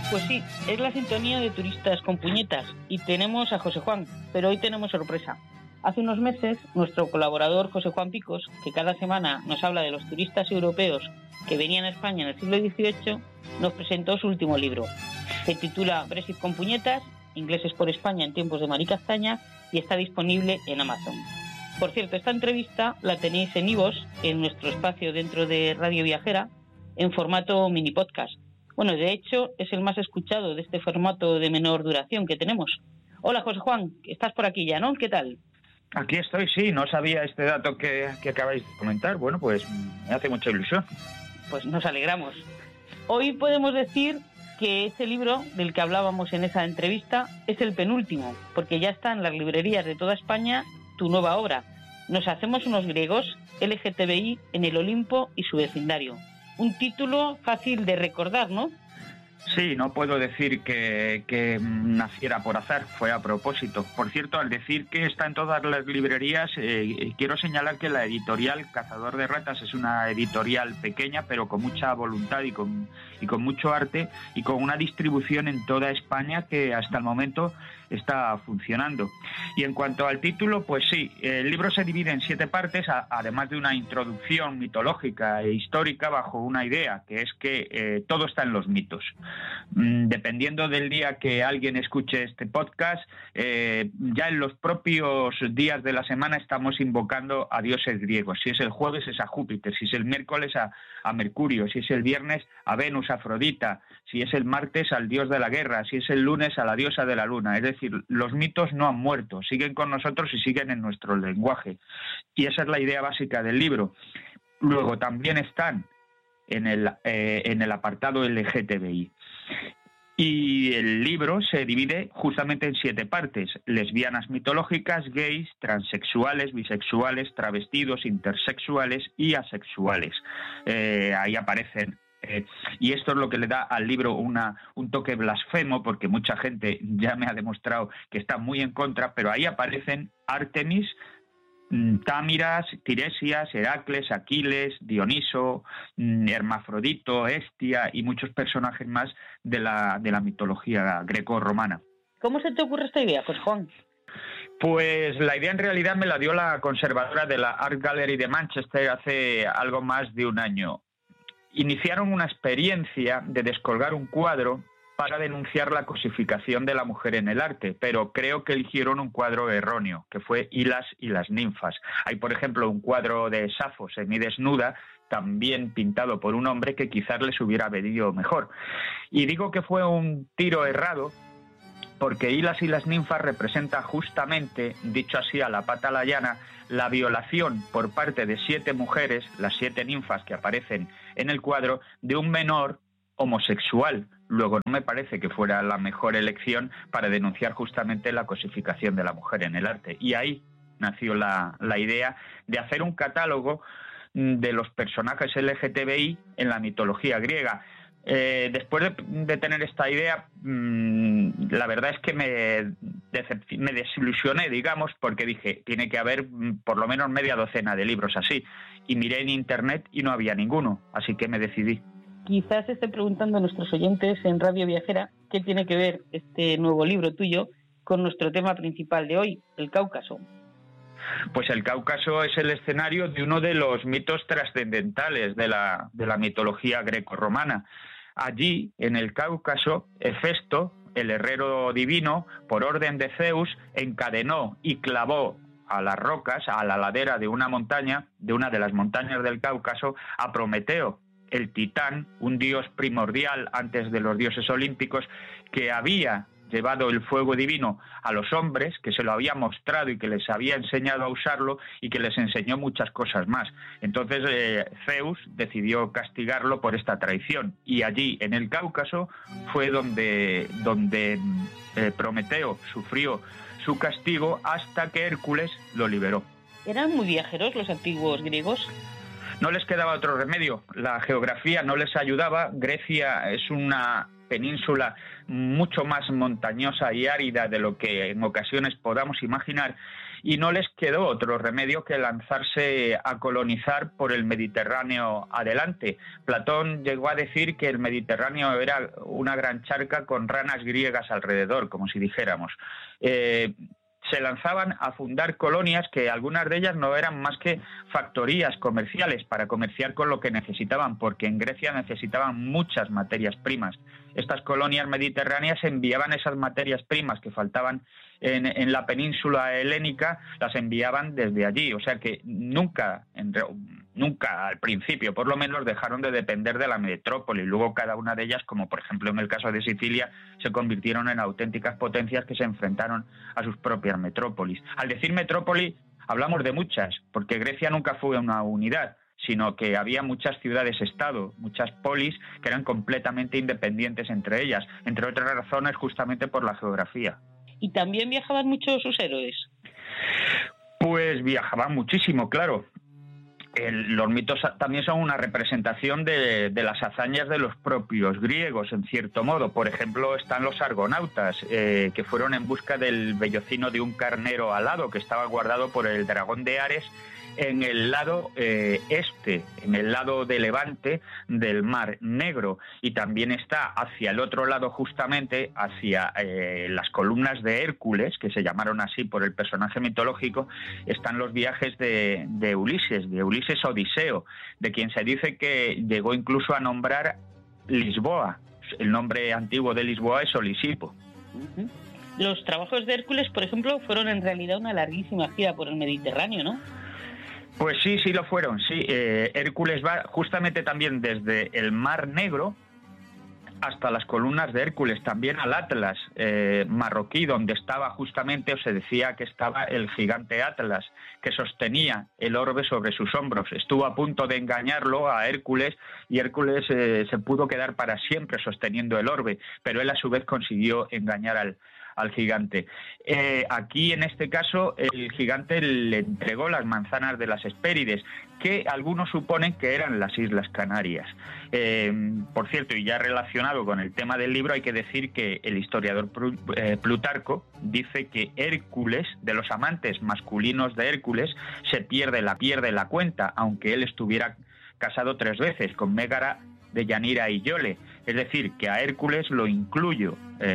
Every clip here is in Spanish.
Pues sí, es la sintonía de Turistas con Puñetas y tenemos a José Juan, pero hoy tenemos sorpresa. Hace unos meses, nuestro colaborador José Juan Picos, que cada semana nos habla de los turistas europeos que venían a España en el siglo XVIII, nos presentó su último libro. Se titula Brexit con Puñetas, ingleses por España en tiempos de Mari Castaña, y está disponible en Amazon. Por cierto, esta entrevista la tenéis en iVoox, en nuestro espacio dentro de Radio Viajera, en formato mini podcast. Bueno, de hecho, es el más escuchado de este formato de menor duración que tenemos. Hola, José Juan, estás por aquí ya, ¿no? ¿Qué tal? Aquí estoy, sí, no sabía este dato que acabáis de comentar. Bueno, pues me hace mucha ilusión. Pues nos alegramos. Hoy podemos decir que ese libro del que hablábamos en esa entrevista es el penúltimo, porque ya está en las librerías de toda España tu nueva obra. Nos hacemos unos griegos, LGTBI en el Olimpo y su vecindario. Un título fácil de recordar, ¿no? Sí, no puedo decir que naciera por azar, fue a propósito. Por cierto, al decir que está en todas las librerías, quiero señalar que la editorial Cazador de Ratas es una editorial pequeña, pero con mucha voluntad y con mucho arte y con una distribución en toda España que hasta el momento está funcionando. Y en cuanto al título, pues sí, el libro se divide en 7 partes, además de una introducción mitológica e histórica bajo una idea, que es que todo está en los mitos. Dependiendo del día que alguien escuche este podcast, ya en los propios días de la semana estamos invocando a dioses griegos. Si es el jueves es a Júpiter, si es el miércoles a Mercurio, si es el viernes a Venus, Afrodita, si es el martes al dios de la guerra, si es el lunes a la diosa de la luna. Es decir, los mitos no han muerto, siguen con nosotros y siguen en nuestro lenguaje. Y esa es la idea básica del libro. Luego también están en el apartado LGTBI. Y el libro se divide justamente en 7 partes: lesbianas mitológicas, gays, transexuales, bisexuales, travestidos, intersexuales y asexuales. Ahí aparecen. Y esto es lo que le da al libro un toque blasfemo, porque mucha gente ya me ha demostrado que está muy en contra, pero ahí aparecen Artemis, Támiras, Tiresias, Heracles, Aquiles, Dioniso, Hermafrodito, Hestia y muchos personajes más de la mitología greco-romana. ¿Cómo se te ocurre esta idea, pues Juan? Pues la idea en realidad me la dio la conservadora de la Art Gallery de Manchester hace algo más de un año. Iniciaron una experiencia de descolgar un cuadro para denunciar la cosificación de la mujer en el arte, pero creo que eligieron un cuadro erróneo, que fue Hilas y las ninfas. Hay, por ejemplo, un cuadro de Safo semidesnuda, también pintado por un hombre, que quizás les hubiera venido mejor. Y digo que fue un tiro errado, porque Hilas y las ninfas representa justamente, dicho así a la pata la llana, la violación por parte de 7 mujeres, las 7 ninfas que aparecen en el cuadro, de un menor homosexual. Luego no me parece que fuera la mejor elección para denunciar justamente la cosificación de la mujer en el arte. Y ahí nació la idea de hacer un catálogo de los personajes LGTBI en la mitología griega. Después de tener esta idea, la verdad es que me desilusioné, digamos, porque dije, tiene que haber por lo menos media docena de libros así. Y miré en internet y no había ninguno, así que me decidí. Quizás se estén preguntando a nuestros oyentes en Radio Viajera qué tiene que ver este nuevo libro tuyo con nuestro tema principal de hoy, el Cáucaso. Pues el Cáucaso es el escenario de uno de los mitos trascendentales de la mitología greco-romana. Allí, en el Cáucaso, Hefesto, el herrero divino, por orden de Zeus, encadenó y clavó a las rocas, a la ladera de una montaña, de una de las montañas del Cáucaso, a Prometeo, el titán, un dios primordial antes de los dioses olímpicos, que había llevado el fuego divino a los hombres, que se lo había mostrado y que les había enseñado a usarlo y que les enseñó muchas cosas más. Entonces Zeus decidió castigarlo por esta traición, y allí en el Cáucaso fue donde Prometeo sufrió su castigo hasta que Hércules lo liberó. ¿Eran muy viajeros los antiguos griegos? No les quedaba otro remedio, la geografía no les ayudaba. Grecia es una península mucho más montañosa y árida de lo que en ocasiones podamos imaginar, y no les quedó otro remedio que lanzarse a colonizar por el Mediterráneo adelante. Platón llegó a decir que el Mediterráneo era una gran charca con ranas griegas alrededor, como si dijéramos. Se lanzaban a fundar colonias que algunas de ellas no eran más que factorías comerciales para comerciar con lo que necesitaban, porque en Grecia necesitaban muchas materias primas. Estas colonias mediterráneas enviaban esas materias primas que faltaban en la península helénica, las enviaban desde allí. O sea que nunca al principio, por lo menos, dejaron de depender de la metrópoli. Luego cada una de ellas, como por ejemplo en el caso de Sicilia, se convirtieron en auténticas potencias que se enfrentaron a sus propias metrópolis. Al decir metrópoli, hablamos de muchas, porque Grecia nunca fue una unidad, sino que había muchas ciudades-estado, muchas polis que eran completamente independientes entre ellas, entre otras razones justamente por la geografía. ¿Y también viajaban mucho sus héroes? Pues viajaban muchísimo, claro. Los mitos también son una representación de las hazañas de los propios griegos, en cierto modo. Por ejemplo, están los argonautas, que fueron en busca del vellocino de un carnero alado que estaba guardado por el dragón de Ares en el lado en el lado de Levante del Mar Negro, y también está hacia el otro lado, justamente hacia las columnas de Hércules, que se llamaron así por el personaje mitológico. Están los viajes de Ulises Odiseo, de quien se dice que llegó incluso a nombrar Lisboa. El nombre antiguo de Lisboa es Olisipo. Uh-huh. Los trabajos de Hércules, por ejemplo, fueron en realidad una larguísima gira por el Mediterráneo, ¿no? Pues sí lo fueron, sí. Hércules va justamente también desde el Mar Negro hasta las columnas de Hércules, también al Atlas marroquí, donde estaba justamente, o se decía que estaba el gigante Atlas, que sostenía el orbe sobre sus hombros. Estuvo a punto de engañarlo a Hércules, y Hércules se pudo quedar para siempre sosteniendo el orbe, pero él a su vez consiguió engañar al gigante. Aquí, en este caso, el gigante le entregó las manzanas de las Hespérides, que algunos suponen que eran las Islas Canarias. Por cierto, y ya relacionado con el tema del libro, hay que decir que el historiador Plutarco dice que Hércules, de los amantes masculinos de Hércules, pierde la cuenta, aunque él estuviera casado 3 veces, con Mégara, Deyanira y Iole. Es decir, que a Hércules lo incluyo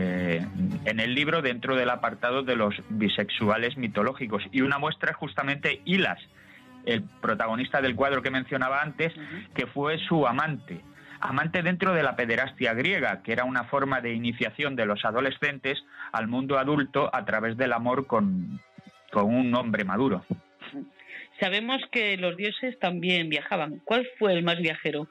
en el libro dentro del apartado de los bisexuales mitológicos. Y una muestra es justamente Hilas, el protagonista del cuadro que mencionaba antes, que fue su amante dentro de la pederastia griega, que era una forma de iniciación de los adolescentes al mundo adulto a través del amor con un hombre maduro. Sabemos que los dioses también viajaban. ¿Cuál fue el más viajero?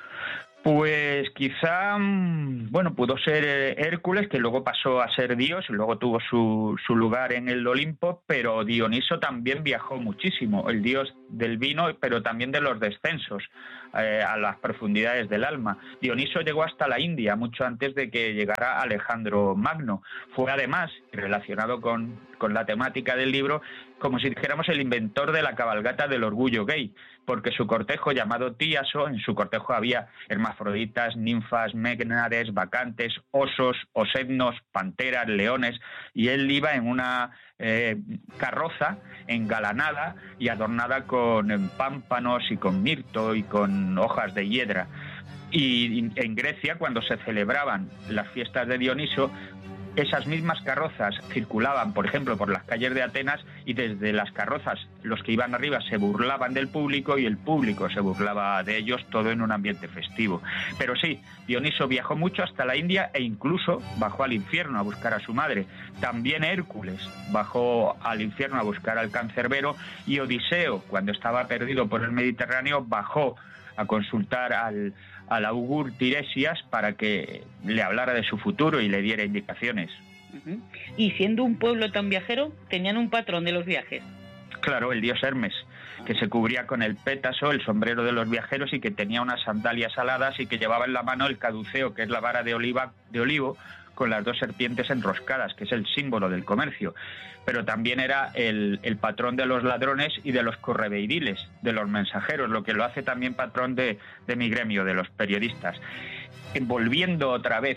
Pues quizá, pudo ser Hércules, que luego pasó a ser dios, y luego tuvo su lugar en el Olimpo, pero Dioniso también viajó muchísimo, el dios del vino, pero también de los descensos a las profundidades del alma. Dioniso llegó hasta la India mucho antes de que llegara Alejandro Magno. Fue además, relacionado con la temática del libro, como si dijéramos el inventor de la cabalgata del orgullo gay, porque su cortejo, llamado Tíaso, en su cortejo había hermafroditas, ninfas, ménades, bacantes, osos, osednos, panteras, leones, y él iba en una carroza engalanada y adornada con pámpanos y con mirto y con hojas de hiedra. Y en Grecia, cuando se celebraban las fiestas de Dioniso, esas mismas carrozas circulaban, por ejemplo, por las calles de Atenas, y desde las carrozas los que iban arriba se burlaban del público y el público se burlaba de ellos, todo en un ambiente festivo. Pero sí, Dioniso viajó mucho hasta la India e incluso bajó al infierno a buscar a su madre. También Hércules bajó al infierno a buscar al cancerbero, y Odiseo, cuando estaba perdido por el Mediterráneo, bajó a consultar al augur Tiresias para que le hablara de su futuro y le diera indicaciones. Uh-huh. Y siendo un pueblo tan viajero, tenían un patrón de los viajes. Claro, el dios Hermes, que se cubría con el pétaso, el sombrero de los viajeros, y que tenía unas sandalias aladas y que llevaba en la mano el caduceo, que es la vara de olivo, con las 2 serpientes enroscadas, que es el símbolo del comercio, pero también era el patrón de los ladrones y de los correveidiles, de los mensajeros, lo que lo hace también patrón de mi gremio, de los periodistas. Volviendo otra vez,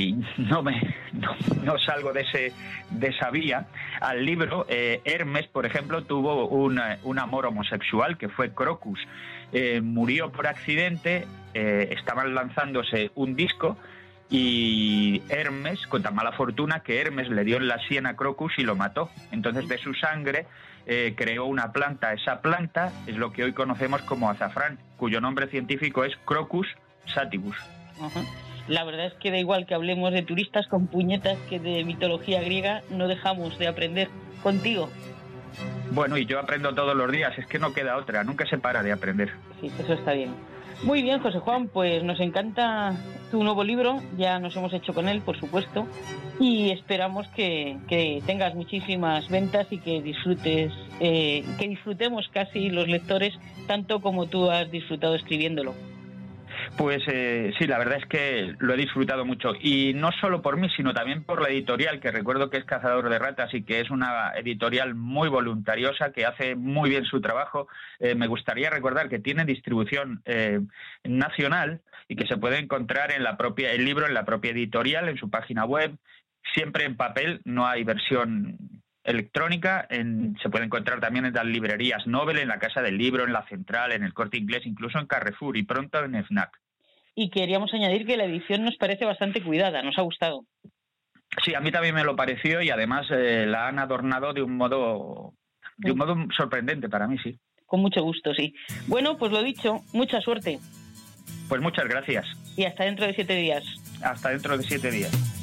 no salgo de esa vía, al libro, Hermes, por ejemplo, tuvo un amor homosexual que fue Crocus. Murió por accidente, estaban lanzándose un disco y Hermes, con tan mala fortuna que Hermes le dio en la sien a Crocus y lo mató. Entonces de su sangre creó una planta. Esa planta es lo que hoy conocemos como azafrán, cuyo nombre científico es Crocus sativus. Ajá. La verdad es que da igual que hablemos de turistas con puñetas que de mitología griega, no dejamos de aprender contigo. Bueno, y yo aprendo todos los días, es que no queda otra, nunca se para de aprender. Sí, eso está bien. Muy bien, José Juan, pues nos encanta tu nuevo libro, ya nos hemos hecho con él, por supuesto, y esperamos que tengas muchísimas ventas y que disfrutemos casi los lectores tanto como tú has disfrutado escribiéndolo. Pues sí, la verdad es que lo he disfrutado mucho, y no solo por mí, sino también por la editorial, que recuerdo que es Cazador de Ratas y que es una editorial muy voluntariosa, que hace muy bien su trabajo. Me gustaría recordar que tiene distribución nacional y que se puede encontrar el libro en la propia editorial, en su página web, siempre en papel, no hay versión electrónica. Se puede encontrar también en las librerías Nobel, en la Casa del Libro, en la Central, en el Corte Inglés, incluso en Carrefour y pronto en Fnac. Y queríamos añadir que la edición nos parece bastante cuidada, nos ha gustado. Sí, a mí también me lo pareció, y además la han adornado de un modo sorprendente para mí, sí. Con mucho gusto, sí. Bueno, pues lo dicho, mucha suerte. Pues muchas gracias. Y hasta dentro de 7 días. Hasta dentro de 7 días.